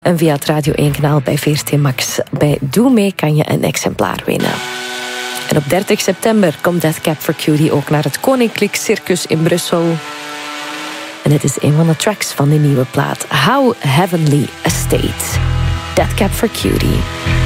En via het Radio 1-kanaal bij VRT Max bij Doe Mee kan je een exemplaar winnen. En op 30 september komt Death Cab for Cutie ook naar het Koninklijk Circus in Brussel. En dit is een van de tracks van die nieuwe plaat. How Heavenly Estate. Death Cab for Cutie.